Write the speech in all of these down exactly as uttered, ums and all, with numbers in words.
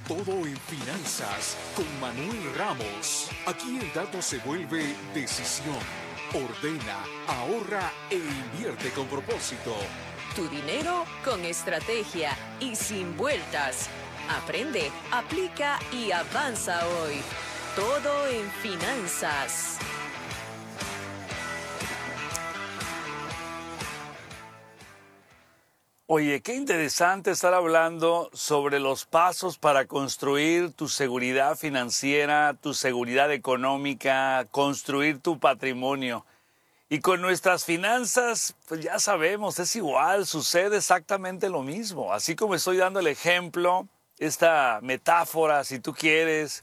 Todo en finanzas con Manuel Ramos. Aquí el dato se vuelve decisión. Ordena, ahorra e invierte con propósito. Tu dinero con estrategia y sin vueltas. Aprende, aplica y avanza hoy. Todo en finanzas. Oye, qué interesante estar hablando sobre los pasos para construir tu seguridad financiera, tu seguridad económica, construir tu patrimonio. Y con nuestras finanzas, pues ya sabemos, es igual, sucede exactamente lo mismo. Así como estoy dando el ejemplo, esta metáfora, si tú quieres,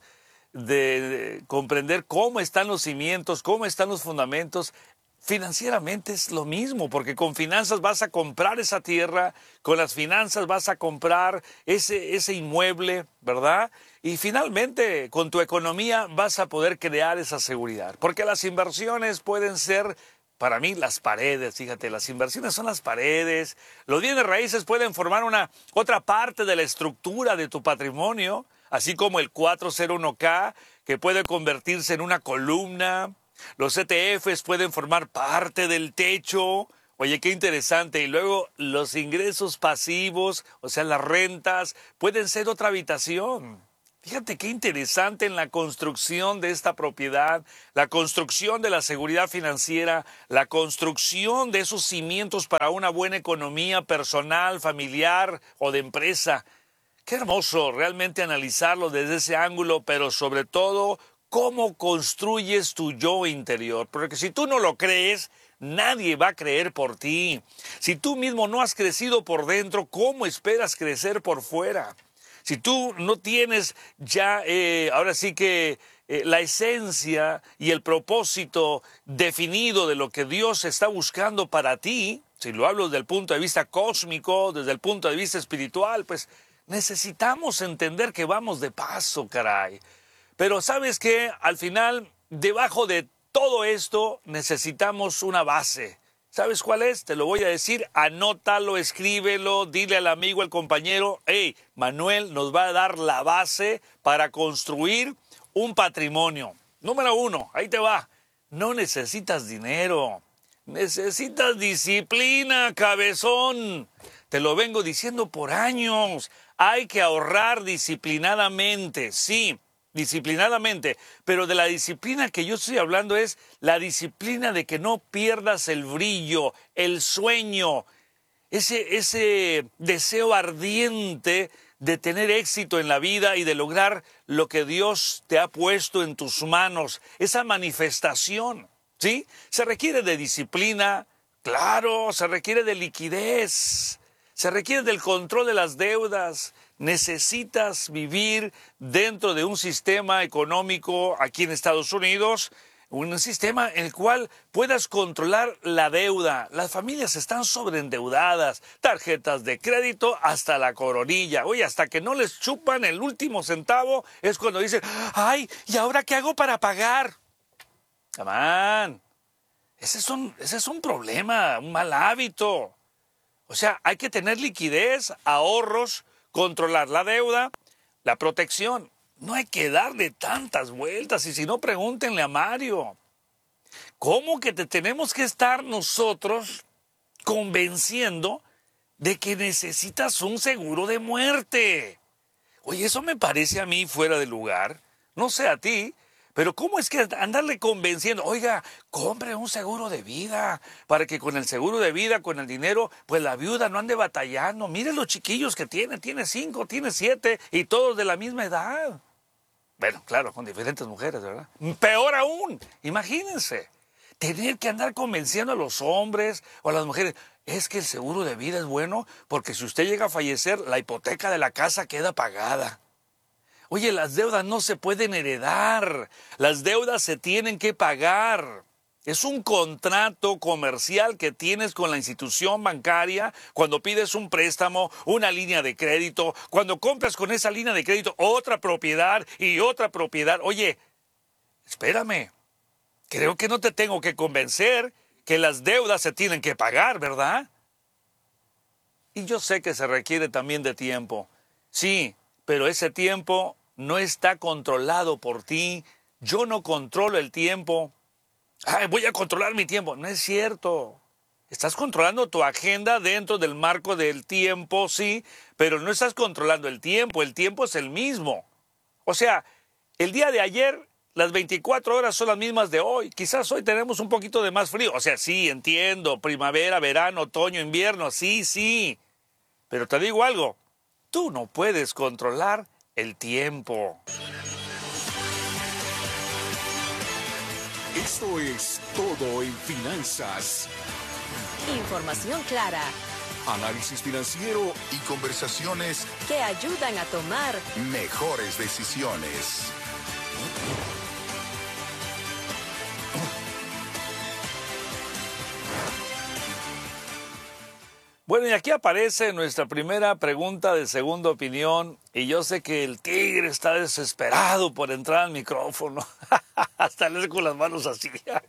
de comprender cómo están los cimientos, cómo están los fundamentos. Financieramente es lo mismo, porque con finanzas vas a comprar esa tierra, con las finanzas vas a comprar ese, ese inmueble, ¿verdad? Y finalmente, con tu economía vas a poder crear esa seguridad, porque las inversiones pueden ser, para mí, las paredes. Fíjate, las inversiones son las paredes, los bienes raíces pueden formar una otra parte de la estructura de tu patrimonio, así como el cuatro cero uno K, que puede convertirse en una columna. Los E T Fs pueden formar parte del techo. Oye, qué interesante. Y luego los ingresos pasivos, o sea, las rentas, pueden ser otra habitación. Fíjate qué interesante en la construcción de esta propiedad, la construcción de la seguridad financiera, la construcción de esos cimientos para una buena economía personal, familiar o de empresa. Qué hermoso realmente analizarlo desde ese ángulo, pero sobre todo, ¿cómo construyes tu yo interior? Porque si tú no lo crees, nadie va a creer por ti. Si tú mismo no has crecido por dentro, ¿cómo esperas crecer por fuera? Si tú no tienes ya, eh, ahora sí que eh, la esencia y el propósito definido de lo que Dios está buscando para ti, si lo hablo desde el punto de vista cósmico, desde el punto de vista espiritual, pues necesitamos entender que vamos de paso, caray. Pero ¿sabes qué? Al final, debajo de todo esto, necesitamos una base. ¿Sabes cuál es? Te lo voy a decir. Anótalo, escríbelo, dile al amigo, al compañero. Hey, Manuel nos va a dar la base para construir un patrimonio. Número uno, ahí te va. No necesitas dinero. Necesitas disciplina, cabezón. Te lo vengo diciendo por años. Hay que ahorrar disciplinadamente, sí. Disciplinadamente, pero de la disciplina que yo estoy hablando es la disciplina de que no pierdas el brillo, el sueño, ese, ese deseo ardiente de tener éxito en la vida y de lograr lo que Dios te ha puesto en tus manos, esa manifestación, ¿sí? Se requiere de disciplina, claro, se requiere de liquidez, se requiere del control de las deudas. Necesitas vivir dentro de un sistema económico aquí en Estados Unidos, un sistema en el cual puedas controlar la deuda. Las familias están sobreendeudadas, tarjetas de crédito hasta la coronilla. Oye, hasta que no les chupan el último centavo es cuando dicen, ay, ¿y ahora qué hago para pagar? Come on. Ese es un, ese es un problema, un mal hábito. O sea, hay que tener liquidez, ahorros, controlar la deuda, la protección. No hay que darle tantas vueltas, y si no, pregúntenle a Mario. ¿Cómo que te tenemos que estar nosotros convenciendo de que necesitas un seguro de muerte? Oye, eso me parece a mí fuera de lugar. No sé a ti, pero ¿cómo es que andarle convenciendo? Oiga, compre un seguro de vida para que con el seguro de vida, con el dinero, pues la viuda no ande batallando. Mire los chiquillos que tiene, tiene cinco, tiene siete y todos de la misma edad. Bueno, claro, con diferentes mujeres, ¿verdad? Peor aún, imagínense, tener que andar convenciendo a los hombres o a las mujeres. Es que el seguro de vida es bueno porque si usted llega a fallecer, la hipoteca de la casa queda pagada. Oye, las deudas no se pueden heredar, las deudas se tienen que pagar. Es un contrato comercial que tienes con la institución bancaria cuando pides un préstamo, una línea de crédito, cuando compras con esa línea de crédito otra propiedad y otra propiedad. Oye, espérame, creo que no te tengo que convencer que las deudas se tienen que pagar, ¿verdad? Y yo sé que se requiere también de tiempo. Sí, pero ese tiempo no está controlado por ti. Yo no controlo el tiempo. Ay, voy a controlar mi tiempo. No es cierto. Estás controlando tu agenda dentro del marco del tiempo, sí, pero no estás controlando el tiempo. El tiempo es el mismo. O sea, el día de ayer, las veinticuatro horas son las mismas de hoy. Quizás hoy tenemos un poquito de más frío. O sea, sí, entiendo. Primavera, verano, otoño, invierno. Sí, sí. Pero te digo algo. Tú no puedes controlar el tiempo. Esto es Todo en Finanzas. Información clara Análisis financiero Y conversaciones que ayudan a tomar mejores decisiones. Bueno, y aquí aparece nuestra primera pregunta de segunda opinión. Y yo sé que el tigre está desesperado por entrar al micrófono. Hasta le hace con las manos así.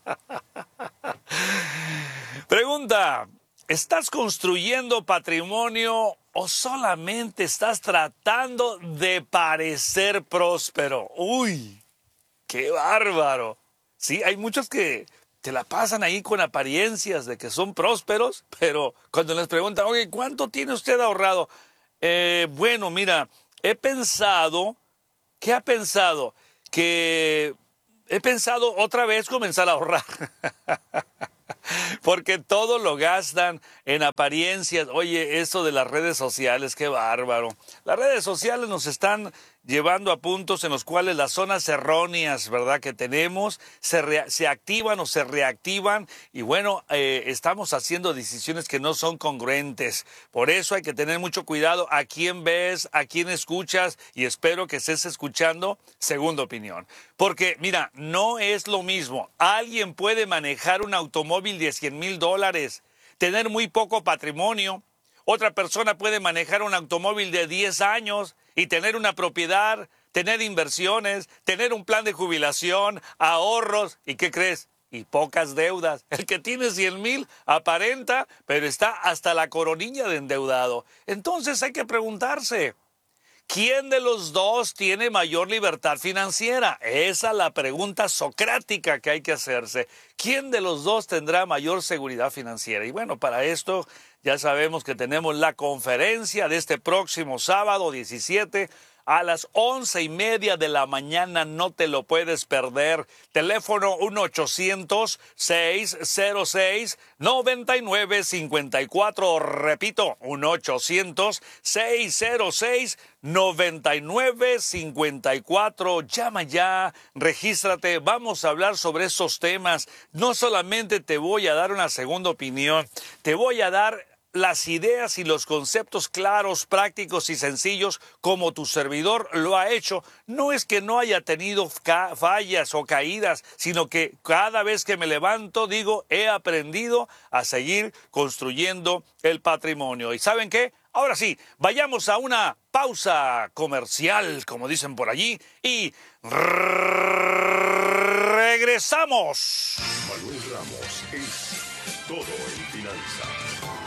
Pregunta, ¿estás construyendo patrimonio o solamente estás tratando de parecer próspero? ¡Uy! ¡Qué bárbaro! Sí, hay muchos que te la pasan ahí con apariencias de que son prósperos, pero cuando les preguntan, oye, ¿cuánto tiene usted ahorrado? Eh, bueno, mira, he pensado, ¿qué ha pensado? Que he pensado otra vez comenzar a ahorrar. Porque todo lo gastan en apariencias. Oye, eso de las redes sociales, qué bárbaro. Las redes sociales nos están llevando a puntos en los cuales las zonas erróneas, ¿verdad?, que tenemos se, re, se activan o se reactivan y bueno, eh, estamos haciendo decisiones que no son congruentes. Por eso hay que tener mucho cuidado a quién ves, a quién escuchas y espero que estés escuchando segunda opinión. Porque mira, no es lo mismo. Alguien puede manejar un automóvil de cien mil dólares, tener muy poco patrimonio. Otra persona puede manejar un automóvil de diez años y tener una propiedad, tener inversiones, tener un plan de jubilación, ahorros. ¿Y qué crees? Y pocas deudas. El que tiene cien mil aparenta, pero está hasta la coronilla de endeudado. Entonces hay que preguntarse, ¿quién de los dos tiene mayor libertad financiera? Esa es la pregunta socrática que hay que hacerse. ¿Quién de los dos tendrá mayor seguridad financiera? Y bueno, para esto ya sabemos que tenemos la conferencia de este próximo sábado diecisiete a las once y media de la mañana. No te lo puedes perder. Teléfono uno ochocientos, seis cero seis, nueve nueve cinco cuatro. Repito, uno ochocientos, seis cero seis, nueve nueve cinco cuatro. Llama ya, regístrate. Vamos a hablar sobre esos temas. No solamente te voy a dar una segunda opinión, te voy a dar las ideas y los conceptos claros, prácticos y sencillos como tu servidor lo ha hecho. No es que no haya tenido fallas o caídas, sino que cada vez que me levanto digo, he aprendido a seguir construyendo el patrimonio. ¿Y saben qué? Ahora sí, vayamos a una pausa comercial, como dicen por allí, y regresamos. Manuel Ramos es Todo en Finanzas.